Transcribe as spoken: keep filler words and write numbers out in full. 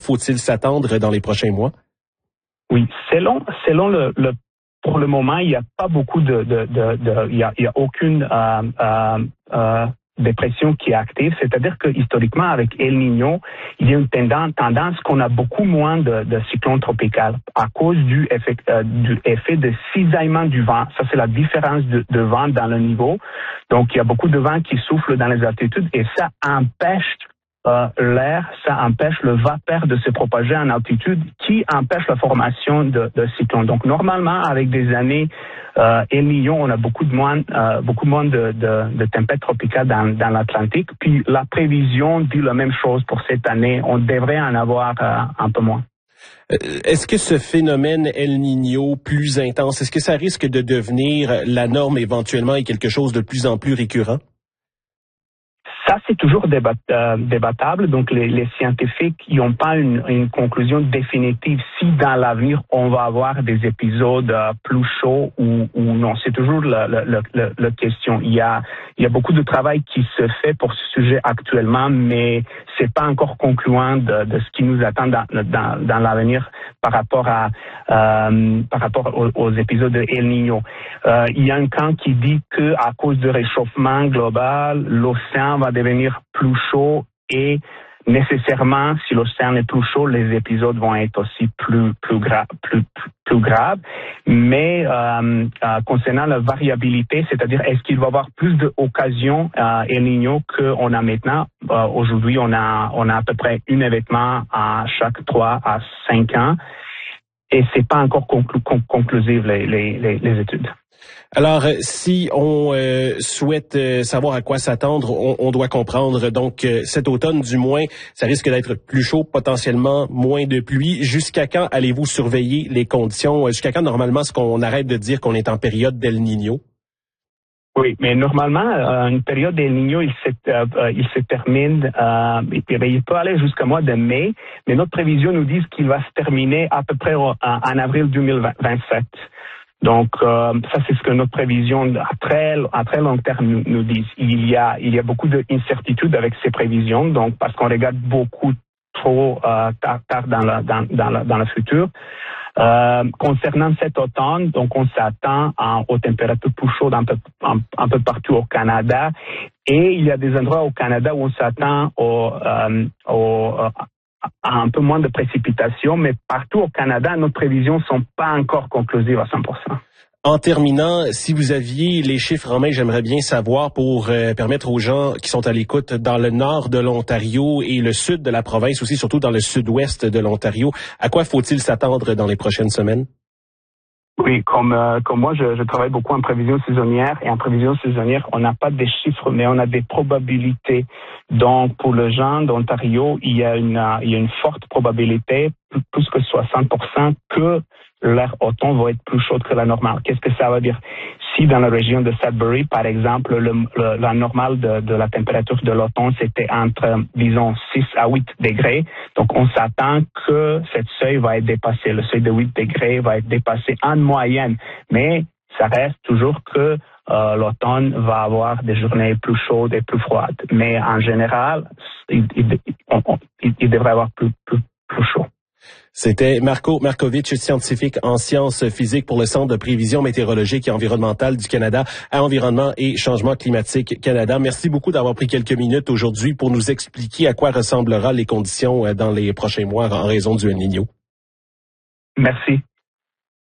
faut-il s'attendre dans les prochains mois? Oui, selon, selon le, le pour le moment, il n'y a pas beaucoup de, de, de, de il y a, il y a aucune euh, euh, euh, dépression qui est active. C'est-à-dire que historiquement, avec El Niño, il y a une tendance, tendance qu'on a beaucoup moins de, de cyclones tropicaux à cause du effet, euh, du effet de cisaillement du vent. Ça, c'est la différence de, de vent dans le niveau. Donc, il y a beaucoup de vent qui souffle dans les altitudes et ça empêche Euh, l'air, ça empêche le vapeur de se propager en altitude, qui empêche la formation de, de cyclones. Donc normalement, avec des années euh, El Niño, on a beaucoup de moins, euh, beaucoup moins de, de, de tempêtes tropicales dans, dans l'Atlantique. Puis la prévision dit la même chose pour cette année. On devrait en avoir euh, un peu moins. Est-ce que ce phénomène El Niño plus intense, est-ce que ça risque de devenir la norme éventuellement et quelque chose de plus en plus récurrent? Ça, c'est toujours débat, euh, débattable. Donc, les, les scientifiques n'ont pas une, une conclusion définitive si dans l'avenir, on va avoir des épisodes euh, plus chauds ou, ou non. C'est toujours la, la, la, la question. Il y, a, il y a beaucoup de travail qui se fait pour ce sujet actuellement, mais c'est pas encore concluant de, de ce qui nous attend dans, dans, dans l'avenir par rapport à euh, par rapport aux, aux épisodes de El Niño. Euh, il y a un camp qui dit que à cause du réchauffement global, l'océan va devenir plus chaud et nécessairement, si l'océan est plus chaud, les épisodes vont être aussi plus plus graves, plus, plus plus graves. Mais euh, euh, concernant la variabilité, c'est-à-dire est-ce qu'il va y avoir plus d'occasions euh, El Niño qu'on a maintenant? Euh, aujourd'hui, on a on a à peu près un événement à chaque trois à cinq ans, et c'est pas encore conclu, conclusif les, les, les, les études. Alors, si on euh, souhaite euh, savoir à quoi s'attendre, on, on doit comprendre donc euh, cet automne, du moins, ça risque d'être plus chaud, potentiellement moins de pluie. Jusqu'à quand allez-vous surveiller les conditions? Jusqu'à quand, normalement, est-ce qu'on arrête de dire qu'on est en période d'El Niño? Oui, mais normalement, euh, une période d'El Niño, il se, euh, il se termine, euh, il peut aller jusqu'au mois de mai, mais notre prévision nous dit qu'il va se terminer à peu près en, en avril deux mille vingt-sept. Donc, euh, ça, c'est ce que notre prévision à très, à très long terme nous, nous dit. Il y a, il y a beaucoup d'incertitudes avec ces prévisions, donc, parce qu'on regarde beaucoup trop euh, tard, tard dans, la, dans, dans, la, dans le futur. Euh, concernant cet automne, donc, on s'attend à, aux températures plus chaudes un peu, un, un peu partout au Canada. Et il y a des endroits au Canada où on s'attend au, euh, au, à un peu moins de précipitations, mais partout au Canada, nos prévisions ne sont pas encore conclusives à cent pour cent. En terminant, si vous aviez les chiffres en main, j'aimerais bien savoir pour euh, permettre aux gens qui sont à l'écoute dans le nord de l'Ontario et le sud de la province, aussi surtout dans le sud-ouest de l'Ontario, à quoi faut-il s'attendre dans les prochaines semaines? Oui, comme euh, comme moi, je, je travaille beaucoup en prévision saisonnière, et en prévision saisonnière, on n'a pas des chiffres, mais on a des probabilités. Donc, pour les gens d'Ontario, il y a une uh, il y a une forte probabilité, plus, plus que soixante pour cent, que l'air automne va être plus chaud que la normale. Qu'est-ce que ça veut dire? Si dans la région de Sudbury, par exemple, le, le, la normale de, de la température de l'automne, c'était entre, disons, six à huit degrés. Donc, on s'attend que cette seuil va être dépassé. Le seuil de huit degrés va être dépassé en moyenne. Mais ça reste toujours que euh, l'automne va avoir des journées plus chaudes et plus froides. Mais en général, il, il, il, il devrait avoir plus, plus, plus chaud. C'était Marco Markovic, scientifique en sciences physiques pour le Centre de prévision météorologique et environnementale du Canada à Environnement et Changement climatique Canada. Merci beaucoup d'avoir pris quelques minutes aujourd'hui pour nous expliquer à quoi ressemblera les conditions dans les prochains mois en raison du El Niño. Merci.